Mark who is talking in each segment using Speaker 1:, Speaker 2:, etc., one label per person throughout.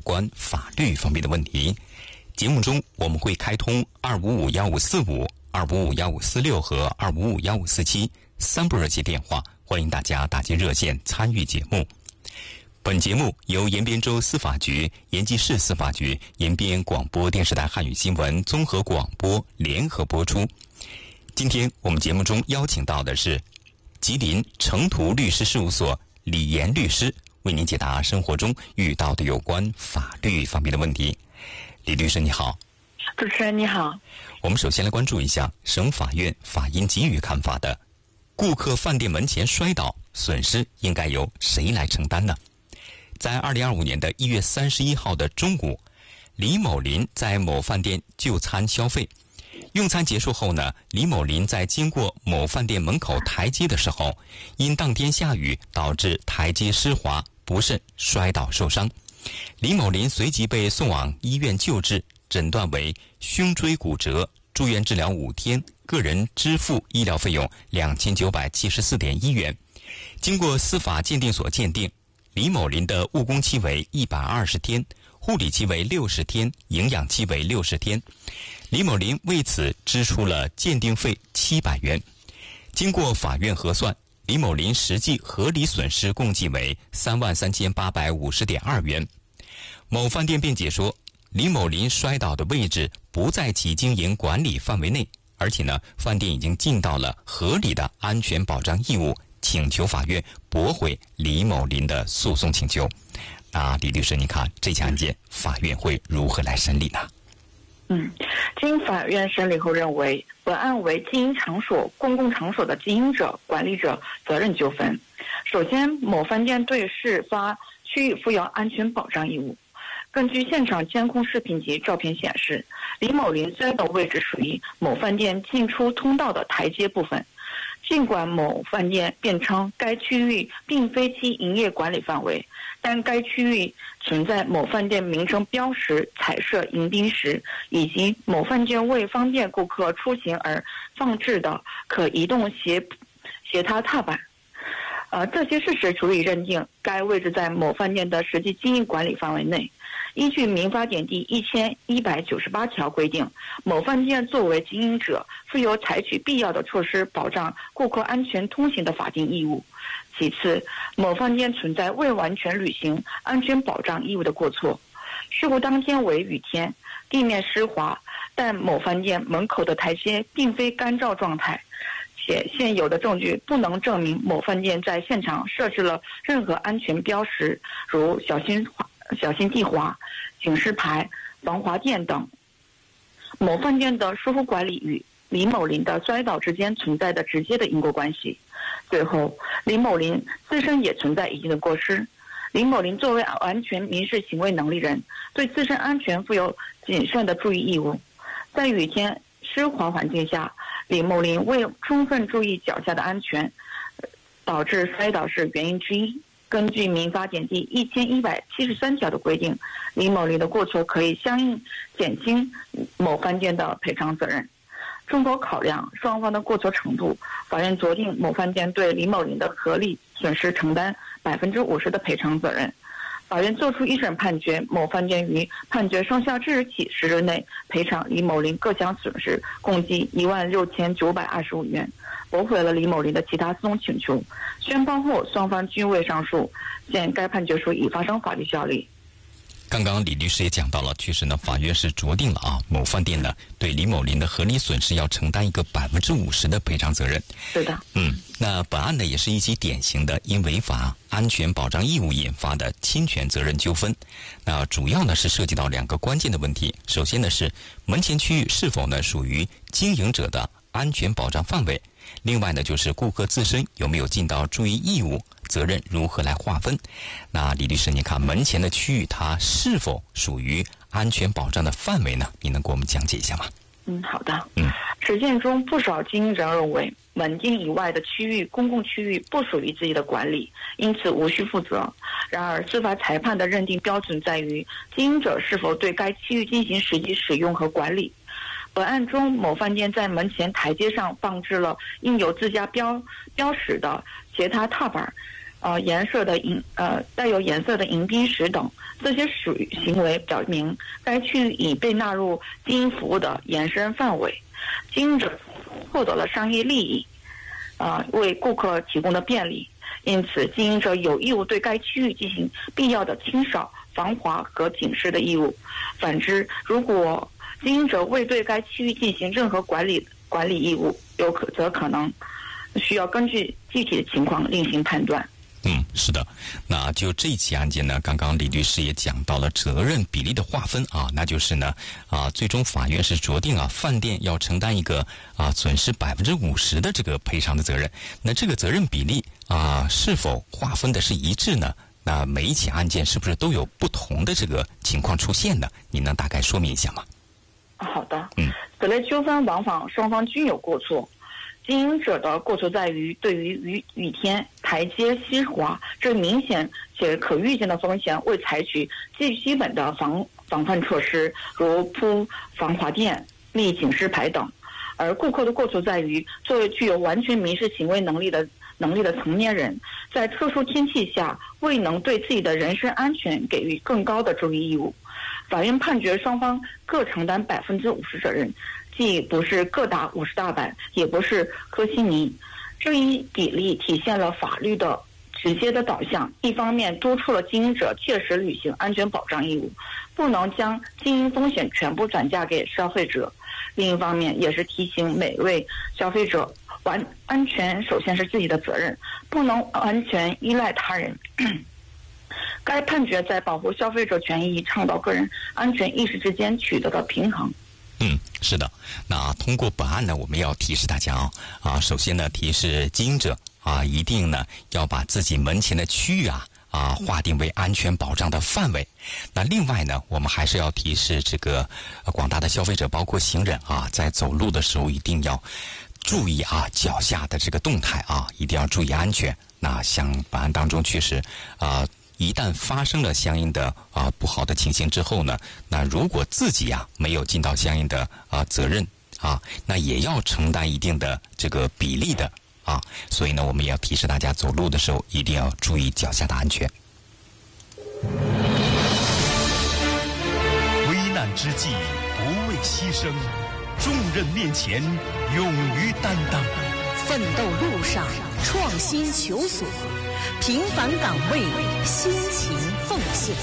Speaker 1: 关法律方面的问题。节目中我们会开通2551545、2551546和2551547三部热线电话，欢迎大家打进热线参与节目。本节目由延边州司法局、延吉市司法局、延边广播电视台汉语新闻综合广播联合播出。今天我们节目中邀请到的是吉林成图律师事务所李岩律师，为您解答生活中遇到的有关法律方面的问题。李律师你好。
Speaker 2: 主持人你好。
Speaker 1: 我们首先来关注一下省法院法医给予看法的顾客饭店门前摔倒，损失应该由谁来承担呢？在2025年的1月31号的中午，李某林在某饭店就餐消费。用餐结束后呢，李某林在经过某饭店门口台阶的时候，因当天下雨导致台阶湿滑，不慎摔倒受伤。李某林随即被送往医院救治，诊断为胸椎骨折，住院治疗5天，个人支付医疗费用2974.1元。经过司法鉴定所鉴定，李某林的误工期为120天，护理期为60天，营养期为60天。李某林为此支出了鉴定费700元。经过法院核算，李某林实际合理损失共计为33850.2元。某饭店辩解说，李某林摔倒的位置不在其经营管理范围内，而且呢，饭店已经尽到了合理的安全保障义务，请求法院驳回李某林的诉讼请求。那李律师，你看这起案件法院会如何来审理呢？
Speaker 2: 经法院审理后认为，本案为经营场所、公共场所的经营者、管理者责任纠纷。首先，某饭店对事发区域负有安全保障义务。根据现场监控视频及照片显示，李某林摔倒位置属于某饭店进出通道的台阶部分。尽管某饭店辩称该区域并非其营业管理范围，但该区域存在某饭店名称标识、彩色迎宾石，以及某饭店为方便顾客出行而放置的可移动斜塌踏板。这些事实足以认定该位置在某饭店的实际经营管理范围内。依据民法典第1198条规定，某饭店作为经营者，负有采取必要的措施保障顾客安全通行的法定义务。其次，某饭店存在未完全履行安全保障义务的过错。事故当天为雨天，地面湿滑，但某饭店门口的台阶并非干燥状态，且现有的证据不能证明某饭店在现场设置了任何安全标识，如小心地滑、警示牌、防滑垫等。某饭店的疏忽管理与李某林的摔倒之间存在的直接的因果关系。最后，李某林自身也存在一定的过失。李某林作为完全民事行为能力人，对自身安全负有谨慎的注意义务。在雨天湿滑环境下，李某林未充分注意脚下的安全，导致摔倒是原因之一。根据民法典第1173条的规定，李某林的过错可以相应减轻某饭店的赔偿责任。综合考量双方的过错程度，法院酌定某饭店对李某林的合理损失承担50%的赔偿责任。法院作出一审判决，某饭店于判决生效之日起10日内赔偿李某林各项损失共计16925元，驳回了李某林的其他诉讼请求。宣判后，双方均未上诉，现该判决书已发生法律效力。
Speaker 1: 刚刚李律师也讲到了，确实呢，法院是酌定了某饭店呢对李某林的合理损失要承担一个50%的赔偿责任。
Speaker 2: 是的。
Speaker 1: 那本案呢也是一起典型的因违法安全保障义务引发的侵权责任纠纷。那主要呢是涉及到2个关键的问题。首先呢是门前区域是否呢属于经营者的安全保障范围，另外呢就是顾客自身有没有尽到注意义务，责任如何来划分。那李律师，你看门前的区域它是否属于安全保障的范围呢？你能给我们讲解一下吗？
Speaker 2: 好的。实践中不少经营者认为门店以外的区域、公共区域不属于自己的管理，因此无需负责。然而司法裁判的认定标准在于经营者是否对该区域进行实际使用和管理。本案中，某饭店在门前台阶上放置了印有自家标识的斜塌踏板， 带有颜色的迎宾石等，这些行为表明该区域已被纳入经营服务的延伸范围，经营者获得了商业利益，为顾客提供的便利，因此经营者有义务对该区域进行必要的清扫、防滑和警示的义务。反之，如果经营者未对该区域进行任何管理义务，则可能需要根据具体的情况另行判断。
Speaker 1: 是的。那就这起案件呢，刚刚李律师也讲到了责任比例的划分啊，那就是呢最终法院是酌定饭店要承担一个损失50%的这个赔偿的责任。那这个责任比例是否划分的是一致呢？那每一起案件是不是都有不同的这个情况出现呢？你能大概说明一下吗？
Speaker 2: 好的。此类纠纷往往双方均有过错。经营者的过错在于对于雨天、台阶湿滑这明显且可预见的风险未采取最基本的防范措施，如铺防滑垫、立警示牌等；而顾客的过错在于作为具有完全民事行为能力的成年人，在特殊天气下未能对自己的人身安全给予更高的注意义务。法院判决双方各承担50%责任，既不是各打50大板，也不是科西尼。这一比例体现了法律的直接的导向，一方面督促了经营者切实履行安全保障义务，不能将经营风险全部转嫁给消费者；另一方面也是提醒每位消费者，安全首先是自己的责任，不能完全依赖他人。该判决在保护消费者权益、倡导个人安全意识之间取得了平衡。
Speaker 1: 是的。那通过本案呢，我们要提示大家首先呢，提示经营者一定呢要把自己门前的区域划定为安全保障的范围。那另外呢，我们还是要提示这个广大的消费者，包括行人在走路的时候一定要注意脚下的这个动态一定要注意安全。那像本案当中确实一旦发生了相应的不好的情形之后呢，那如果自己没有尽到相应的责任那也要承担一定的这个比例的所以呢，我们也要提示大家走路的时候一定要注意脚下的安全。
Speaker 3: 危难之际不畏牺牲，重任面前勇于担当，
Speaker 4: 奋斗路上创新求索，平凡岗位辛勤奉献。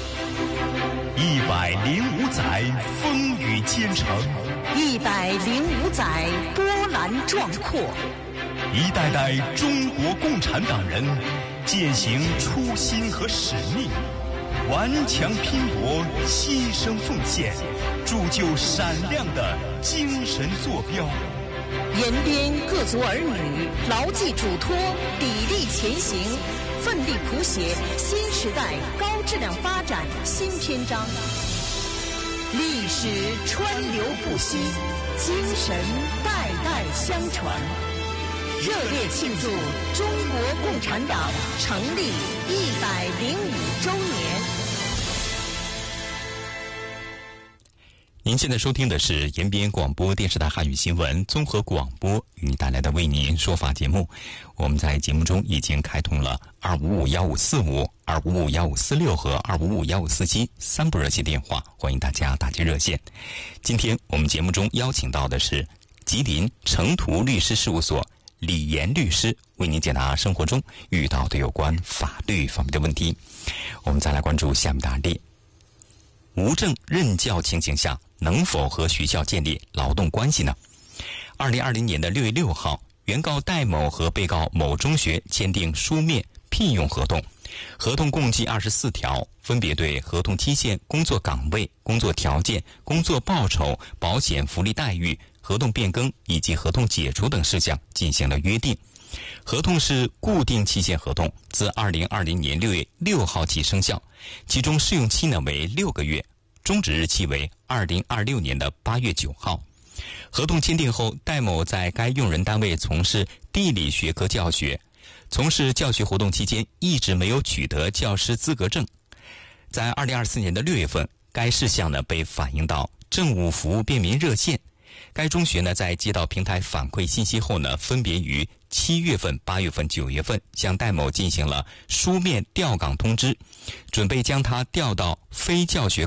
Speaker 3: 105载风雨兼程
Speaker 4: ，105载波澜壮阔。
Speaker 3: 一代代中国共产党人践行初心和使命，顽强拼搏，牺牲奉献，铸就闪亮的精神坐标。
Speaker 4: 延边各族儿女牢记嘱托，砥砺前行，奋力谱写新时代高质量发展新篇章。历史川流不息，精神代代相传。热烈庆祝中国共产党成立105周年。
Speaker 1: 您现在收听的是延边广播电视台汉语新闻综合广播与你带来的为您说法节目。我们在节目中已经开通了2551545、2551546和2551547三部热线电话，欢迎大家打进热线。今天我们节目中邀请到的是吉林成图律师事务所李岩律师，为您解答生活中遇到的有关法律方面的问题。我们再来关注下面的案例：无证任教情形下，能否和学校建立劳动关系呢？2020年6月6号，原告戴某和被告某中学签订书面聘用合同，合同共计24条，分别对合同期限、工作岗位、工作条件、工作报酬、保险福利待遇、合同变更以及合同解除等事项进行了约定。合同是固定期限合同，自2020年6月6号起生效，其中试用期呢为6个月，终止日期为2026年的8月9号。合同签订后，戴某在该用人单位从事地理学科教学，从事教学活动期间一直没有取得教师资格证。在2024年的6月份，该事项呢被反映到政务服务便民热线， 该中学呢，在接到平台反馈信息后呢，分别于7月份、8月份、9月份向戴某进行了书面调岗通知，准备将他调到非教学